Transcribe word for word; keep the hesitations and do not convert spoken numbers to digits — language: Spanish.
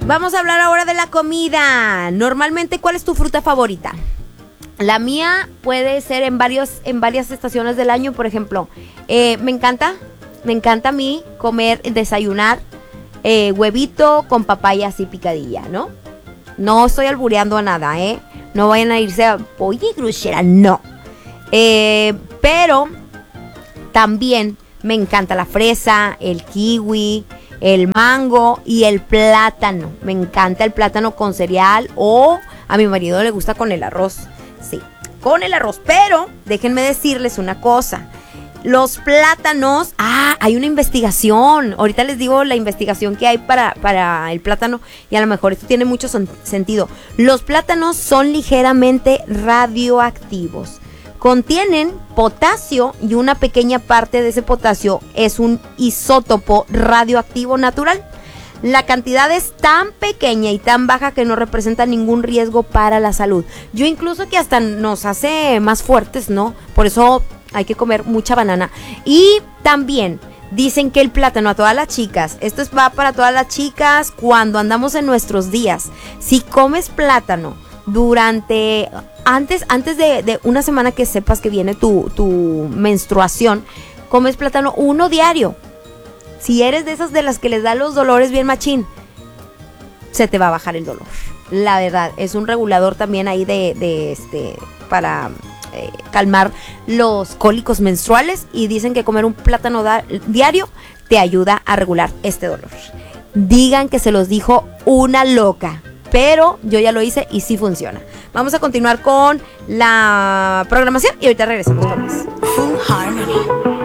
Vamos a hablar ahora de la comida. Normalmente, ¿cuál es tu fruta favorita? La mía puede ser en varios, en varias estaciones del año. Por ejemplo, eh, me encanta, me encanta a mí comer, desayunar eh, huevito con papaya así picadilla, ¿no? No estoy albureando a nada, ¿eh? No vayan a irse a, oye, grosera, no. Eh, pero también me encanta la fresa, el kiwi, el mango y el plátano. Me encanta el plátano con cereal o a mi marido le gusta con el arroz. Sí, con el arroz. Pero déjenme decirles una cosa. Los plátanos, ah, hay una investigación. Ahorita les digo la investigación que hay para, para el plátano y a lo mejor esto tiene mucho son, sentido. Los plátanos son ligeramente radioactivos. Contienen potasio y una pequeña parte de ese potasio es un isótopo radioactivo natural. La cantidad es tan pequeña y tan baja que no representa ningún riesgo para la salud. Yo incluso que hasta nos hace más fuertes, ¿no? Por eso hay que comer mucha banana. Y también dicen que el plátano a todas las chicas, esto es, va para todas las chicas cuando andamos en nuestros días. Si comes plátano durante... Antes, antes de, de una semana que sepas que viene tu, tu menstruación, comes plátano uno diario. Si eres de esas de las que les da los dolores bien machín, se te va a bajar el dolor. La verdad, es un regulador también ahí de, de este, para eh, calmar los cólicos menstruales. Y dicen que comer un plátano da, diario te ayuda a regular este dolor. Digan que se los dijo una loca, pero yo ya lo hice y sí funciona. Vamos a continuar con la programación y ahorita regresamos con más. Full Harmony.